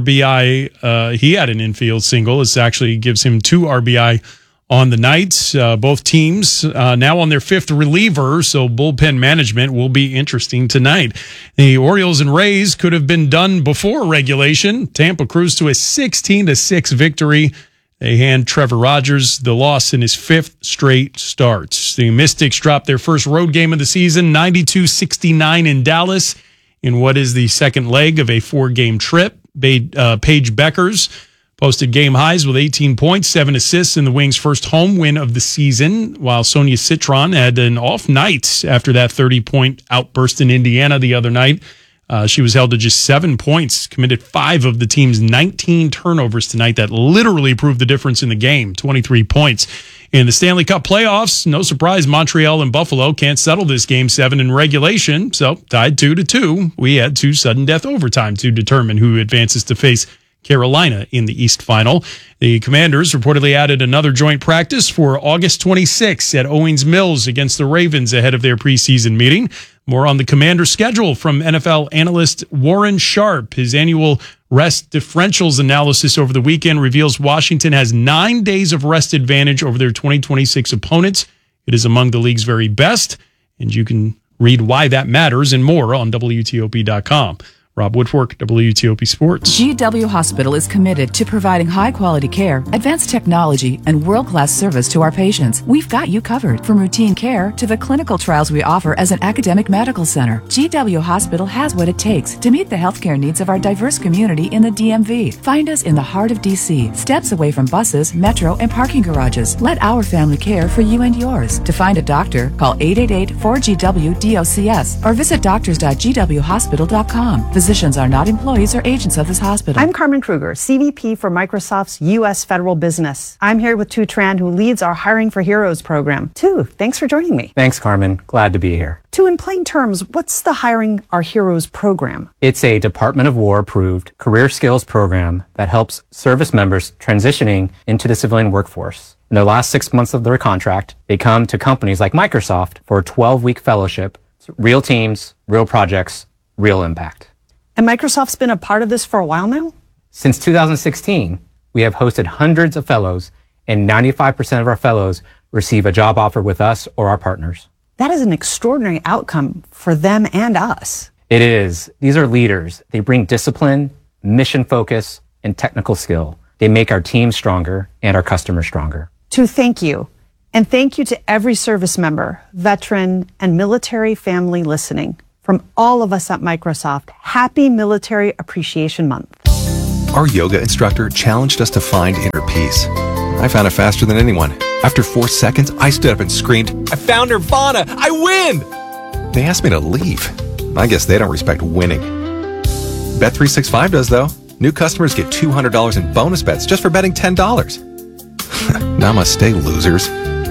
RBI. He had an infield single. This actually gives him 2 RBI on the night. Both teams now on their 5th reliever, so bullpen management will be interesting tonight. The Orioles and Rays could have been done before regulation. Tampa cruised to a 16-6 victory. They hand Trevor Rogers the loss in his 5th straight starts. The Mystics dropped their first road game of the season, 92-69 in Dallas, in what is the second leg of a 4-game trip. Paige Beckers posted game highs with 18 points, 7 assists in the Wings' first home win of the season, while Sonia Citron had an off night after that 30-point outburst in Indiana the other night. She was held to just 7 points, committed 5 of the team's 19 turnovers tonight. That literally proved the difference in the game, 23 points. In the Stanley Cup playoffs, no surprise, Montreal and Buffalo can't settle this Game 7 in regulation, so tied 2-2. We had 2 sudden death overtime to determine who advances to face Carolina in the East Final. The Commanders reportedly added another joint practice for August 26th at Owings Mills against the Ravens ahead of their preseason meeting. More on the Commanders' schedule from NFL analyst Warren Sharp. His annual rest differentials analysis over the weekend reveals Washington has 9 days of rest advantage over their 2026 opponents. It is among the league's very best, and you can read why that matters and more on WTOP.com. Rob Woodfork, WTOP Sports. GW Hospital is committed to providing high-quality care, advanced technology, and world-class service to our patients. We've got you covered, from routine care to the clinical trials we offer as an academic medical center. GW Hospital has what it takes to meet the healthcare needs of our diverse community in the DMV. Find us in the heart of D.C., steps away from buses, metro, and parking garages. Let our family care for you and yours. To find a doctor, call 888-4GW-DOCS or visit doctors.gwhospital.com. Physicians are not employees or agents of this hospital. I'm Carmen Kruger, CVP for Microsoft's U.S. Federal Business. I'm here with Tu Tran, who leads our Hiring for Heroes program. Tu, thanks for joining me. Thanks, Carmen. Glad to be here. Tu, in plain terms, what's the Hiring Our Heroes program? It's a Department of War approved career skills program that helps service members transitioning into the civilian workforce. In the last 6 months of their contract, they come to companies like Microsoft for a 12-week fellowship. Real teams, real projects, real impact. And Microsoft's been a part of this for a while now? Since 2016, we have hosted hundreds of fellows, and 95% of our fellows receive a job offer with us or our partners. That is an extraordinary outcome for them and us. It is. These are leaders. They bring discipline, mission focus, and technical skill. They make our team stronger and our customers stronger. Tu, thank you. And thank you to every service member, veteran, and military family listening. From all of us at Microsoft, happy Military Appreciation Month. Our yoga instructor challenged us to find inner peace. I found it faster than anyone. After 4 seconds, I stood up and screamed, "I found Nirvana! I win!" They asked me to leave. I guess they don't respect winning. Bet365 does, though. New customers get $200 in bonus bets just for betting $10. Namaste, losers.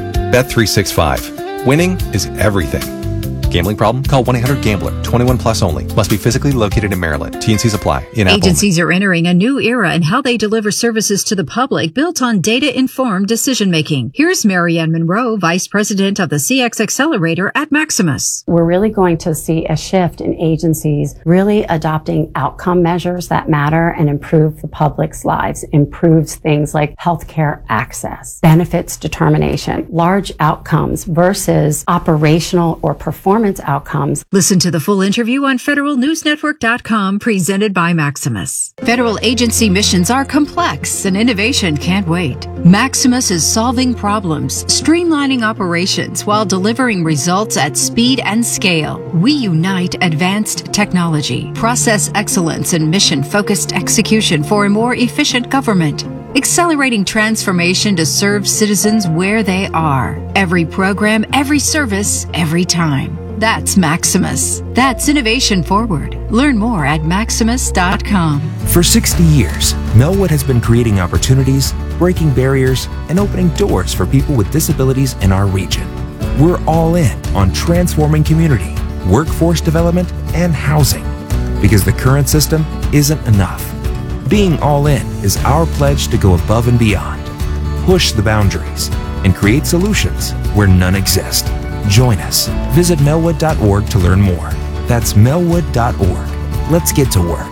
Bet365. Winning is everything. Gambling problem? Call 1-800-GAMBLER. 21 plus only. Must be physically located in Maryland. T&Cs apply. In-app Agencies are entering a new era in how they deliver services to the public built on data-informed decision-making. Here's Marianne Monroe, Vice President of the CX Accelerator at Maximus. We're really going to see a shift in agencies really adopting outcome measures that matter and improve the public's lives, improves things like healthcare access, benefits determination, large outcomes versus operational or performance outcomes. Listen to the full interview on federalnewsnetwork.com, presented by Maximus. Federal agency missions are complex and innovation can't wait. Maximus is solving problems, streamlining operations while delivering results at speed and scale. We unite advanced technology, process excellence, and mission-focused execution for a more efficient government. Accelerating transformation to serve citizens where they are. Every program, every service, every time. That's Maximus. That's innovation forward. Learn more at maximus.com. For 60 years, Melwood has been creating opportunities, breaking barriers, and opening doors for people with disabilities in our region. We're all in on transforming community, workforce development, and housing. Because the current system isn't enough. Being all in is our pledge to go above and beyond, push the boundaries, and create solutions where none exist. Join us. Visit melwood.org to learn more. That's melwood.org. Let's get to work.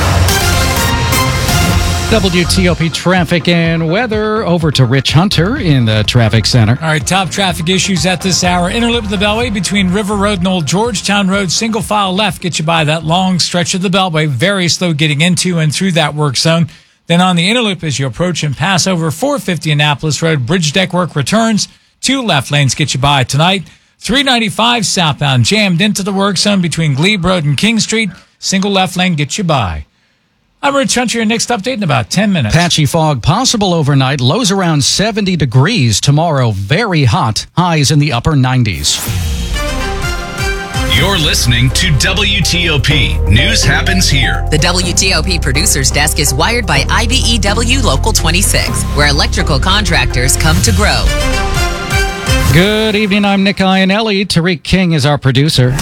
WTOP traffic and weather. Over to Rich Hunter in the traffic center. All right, top traffic issues at this hour. Interloop of the Beltway between River Road and Old Georgetown Road. Single file left gets you by that long stretch of the Beltway. Very slow getting into and through that work zone. Then on the Interloop as you approach and pass over 450 Annapolis Road, bridge deck work returns. 2 left lanes get you by tonight. 395 southbound jammed into the work zone between Glebe Road and King Street. Single left lane gets you by. I'm Rich Hunter. Your next update in about 10 minutes. Patchy fog possible overnight. Lows around 70 degrees tomorrow. Very hot. Highs in the upper 90s. You're listening to WTOP. News happens here. The WTOP Producers Desk is wired by IBEW Local 26, where electrical contractors come to grow. Good evening. I'm Nick Iannelli. Tariq King is our producer.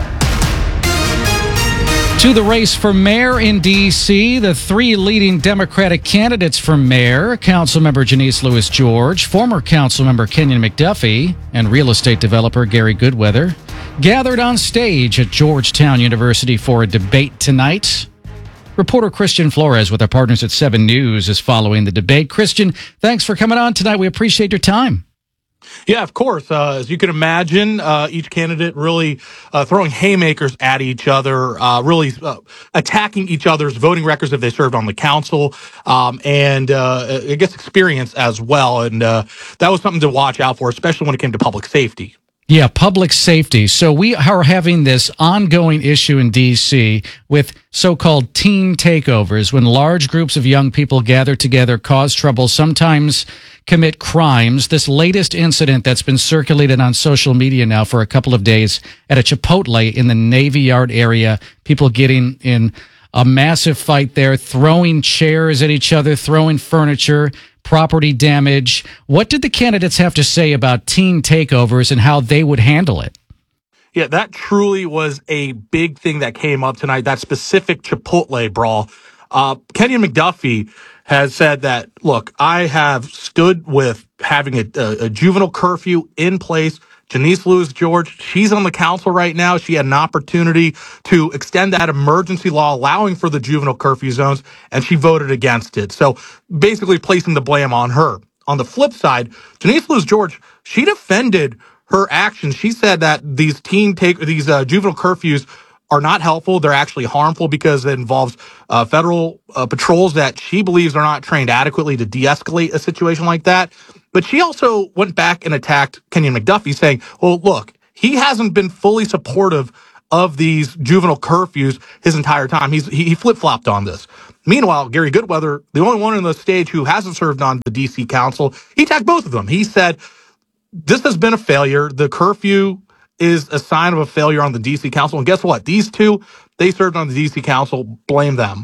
To the race for mayor in D.C., the 3 leading Democratic candidates for mayor, Councilmember Janice Lewis George, former Councilmember Kenyon McDuffie, and real estate developer Gary Goodweather, gathered on stage at Georgetown University for a debate tonight. Reporter Christian Flores with our partners at 7 News is following the debate. Christian, thanks for coming on tonight. We appreciate your time. Yeah, of course. As you can imagine, each candidate really throwing haymakers at each other, really attacking each other's voting records if they served on the council, and I guess experience as well. And that was something to watch out for, especially when it came to public safety. Yeah, public safety. So we are having this ongoing issue in D.C. with so-called teen takeovers, when large groups of young people gather together, cause trouble, sometimes commit crimes. This latest incident that's been circulated on social media now for a couple of days at a Chipotle in the Navy Yard area, people getting in a massive fight there, throwing chairs at each other, throwing furniture, property damage. What did the candidates have to say about teen takeovers and how they would handle it? Yeah, that truly was a big thing that came up tonight, that specific Chipotle brawl. Kenyon McDuffie has said that, look, I have stood with having a juvenile curfew in place. Janice Lewis-George, she's on the council right now. She had an opportunity to extend that emergency law allowing for the juvenile curfew zones, and she voted against it. So basically placing the blame on her. On the flip side, Janice Lewis-George, she defended her actions. She said that these juvenile curfews are not helpful. They're actually harmful because it involves federal patrols that she believes are not trained adequately to de-escalate a situation like that. But she also went back and attacked Kenyon McDuffie, saying, well, look, he hasn't been fully supportive of these juvenile curfews his entire time. He flip-flopped on this. Meanwhile, Gary Goodweather, the only one on the stage who hasn't served on the D.C. Council, he attacked both of them. He said, this has been a failure. The curfew is a sign of a failure on the D.C. Council. And guess what? These two, they served on the D.C. Council. Blame them.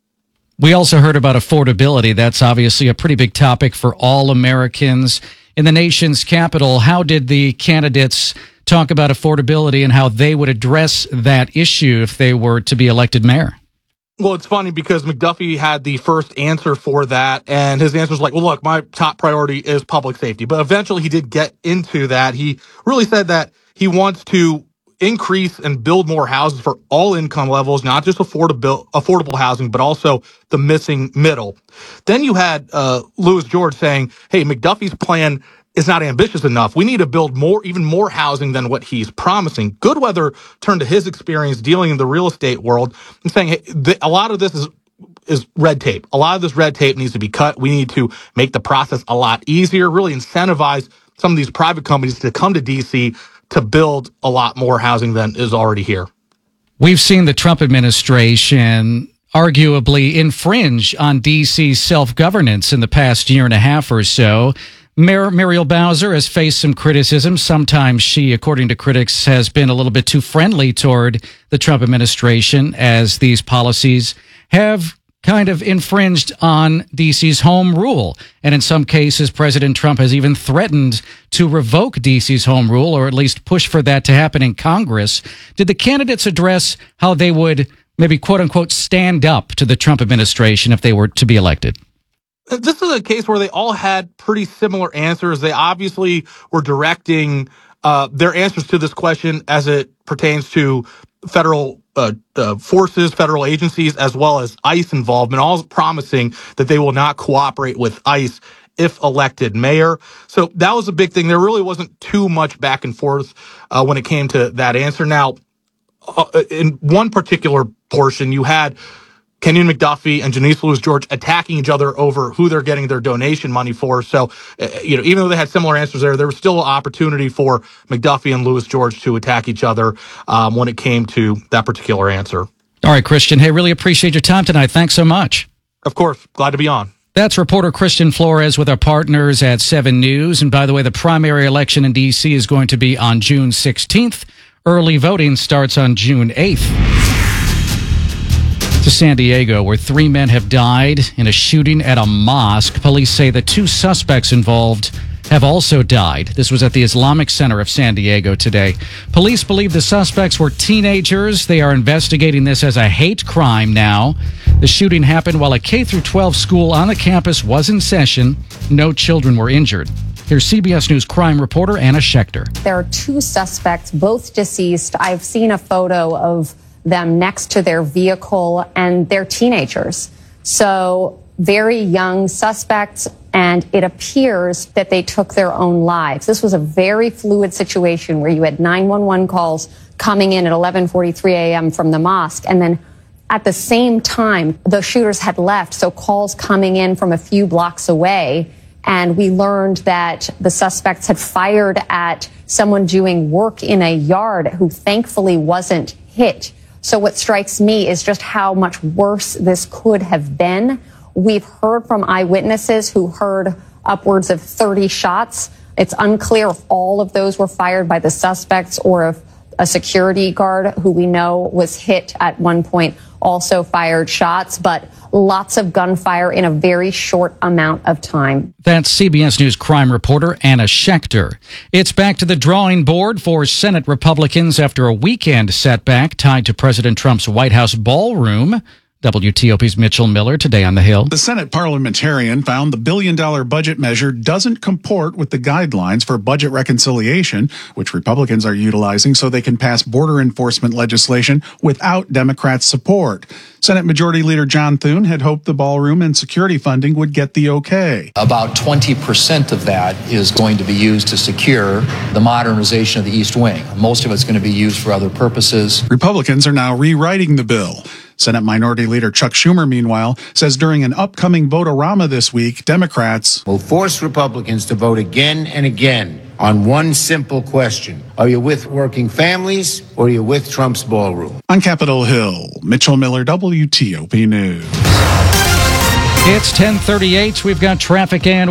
We also heard about affordability. That's obviously a pretty big topic for all Americans. In the nation's capital, how did the candidates talk about affordability and how they would address that issue if they were to be elected mayor? Well, it's funny because McDuffie had the first answer for that, and his answer was like, well, look, my top priority is public safety. But eventually he did get into that. He really said that he wants to increase and build more houses for all income levels, not just affordable housing, but also the missing middle. Then you had Lewis-George saying, hey, McDuffie's plan is not ambitious enough. We need to build even more housing than what he's promising. Goodweather turned to his experience dealing in the real estate world and saying, hey, a lot of this is red tape. A lot of this red tape needs to be cut. We need to make the process a lot easier, really incentivize some of these private companies to come to D.C. to build a lot more housing than is already here. We've seen the Trump administration arguably infringe on D.C.'s self-governance in the past year and a half or so. Mayor Muriel Bowser has faced some criticism. Sometimes she, according to critics, has been a little bit too friendly toward the Trump administration, as these policies have kind of infringed on D.C.'s home rule. And in some cases, President Trump has even threatened to revoke D.C.'s home rule, or at least push for that to happen in Congress. Did the candidates address how they would maybe, quote unquote, stand up to the Trump administration if they were to be elected? This is a case where they all had pretty similar answers. They obviously were directing their answers to this question as it pertains to federal forces, federal agencies, as well as ICE involvement, all promising that they will not cooperate with ICE if elected mayor. So that was a big thing. There really wasn't too much back and forth when it came to that answer. Now, in one particular portion, you had Kenyon McDuffie and Janice Lewis-George attacking each other over who they're getting their donation money for. So, even though they had similar answers there was still an opportunity for McDuffie and Lewis-George to attack each other when it came to that particular answer. All right, Christian. Hey, really appreciate your time tonight. Thanks so much. Of course. Glad to be on. That's reporter Christian Flores with our partners at 7 News. And by the way, the primary election in D.C. is going to be on June 16th. Early voting starts on June 8th. To San Diego, where 3 men have died in a shooting at a mosque. Police say the 2 suspects involved have also died. This was at the Islamic Center of San Diego today. Police believe the suspects were teenagers. They are investigating this as a hate crime now. The shooting happened while a K-12 school on the campus was in session. No children were injured. Here's CBS News crime reporter Anna Schechter. There are 2 suspects, both deceased. I've seen a photo of them next to their vehicle, and they're teenagers. So very young suspects, and it appears that they took their own lives. This was a very fluid situation where you had 911 calls coming in at 11:43 a.m. from the mosque, and then at the same time, the shooters had left, so calls coming in from a few blocks away. And we learned that the suspects had fired at someone doing work in a yard who thankfully wasn't hit. So what strikes me is just how much worse this could have been. We've heard from eyewitnesses who heard upwards of 30 shots. It's unclear if all of those were fired by the suspects or if a security guard who we know was hit at one point also fired shots, but lots of gunfire in a very short amount of time. That's CBS News crime reporter Anna Schechter. It's back to the drawing board for Senate Republicans after a weekend setback tied to President Trump's White House ballroom. WTOP's Mitchell Miller today on the Hill. The Senate parliamentarian found the billion-dollar budget measure doesn't comport with the guidelines for budget reconciliation, which Republicans are utilizing so they can pass border enforcement legislation without Democrats' support. Senate Majority Leader John Thune had hoped the ballroom and security funding would get the okay. About 20% of that is going to be used to secure the modernization of the East Wing. Most of it's going to be used for other purposes. Republicans are now rewriting the bill. Senate Minority Leader Chuck Schumer, meanwhile, says during an upcoming vote-a-rama this week, Democrats will force Republicans to vote again and again on one simple question. Are you with working families or are you with Trump's ballroom? On Capitol Hill, Mitchell Miller, WTOP News. It's 10:38. We've got traffic and